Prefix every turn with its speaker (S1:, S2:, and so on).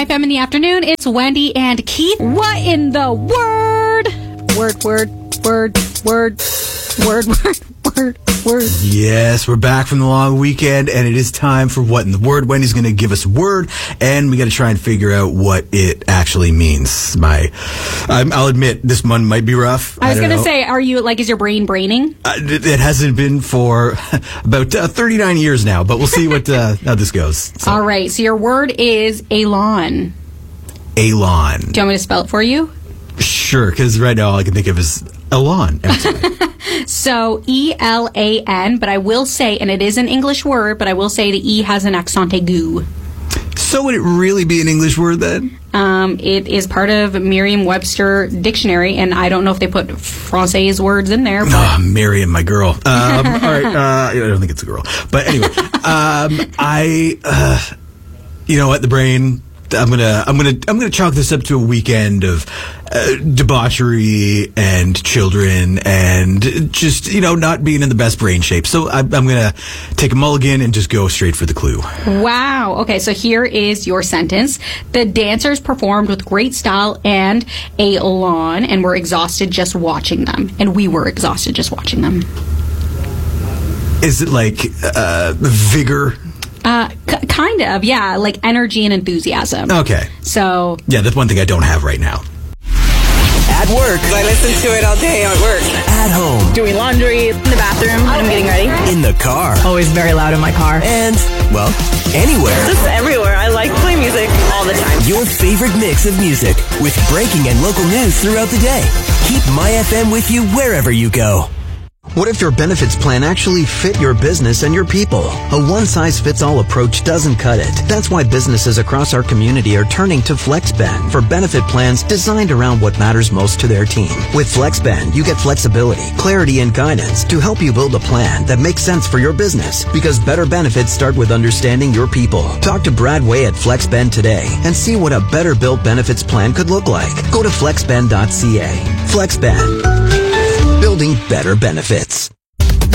S1: FM in the afternoon. It's Wendy and Keith. What in the word? Word.
S2: Yes, we're back from the long weekend, and it is time for What in the Word. Wendy's going to give us a word, and we got to try and figure out what it actually means. I'll admit, this one might be rough.
S1: I was going to say, are you, is your brain braining?
S2: It hasn't been for about 39 years now, but we'll see what how this goes. So.
S1: All right, so your word is Elan.
S2: Elan.
S1: Do you want me to spell it for you?
S2: Sure, because right now all I can think of is Elan.
S1: So, E-L-A-N, but I will say, and it is an English word, but I will say the E has an accent aigu.
S2: So would it really be an English word then?
S1: It is part of Merriam-Webster dictionary, and I don't know if they put Francais words in there. But
S2: Merriam, my girl. All right, I don't think it's a girl. But anyway, you know what, the brain... I'm gonna chalk this up to a weekend of debauchery and children and just not being in the best brain shape. So I'm gonna take a mulligan and just go straight for the clue.
S1: Wow. Okay, so here is your sentence. The dancers performed with great style and elan, and were exhausted just watching them. And we were exhausted just watching them.
S2: Is it like vigor?
S1: Kind of, yeah, like energy and enthusiasm.
S2: Okay.
S1: So...
S2: yeah, that's one thing I don't have right now.
S3: At work.
S4: I listen to it all day at work.
S3: At home.
S4: Doing laundry, in the bathroom, when I'm getting ready.
S3: In the car.
S4: Always very loud in my car.
S3: And, well, anywhere.
S4: Just everywhere. I like to play music all the time.
S3: Your favorite mix of music with breaking and local news throughout the day. Keep My FM with you wherever you go.
S5: What if your benefits plan actually fit your business and your people? A one-size-fits-all approach doesn't cut it. That's why businesses across our community are turning to FlexBend for benefit plans designed around what matters most to their team. With FlexBend, you get flexibility, clarity, and guidance to help you build a plan that makes sense for your business. Because better benefits start with understanding your people. Talk to Brad Way at FlexBend today and see what a better-built benefits plan could look like. Go to flexbend.ca. FlexBend. Building better benefits.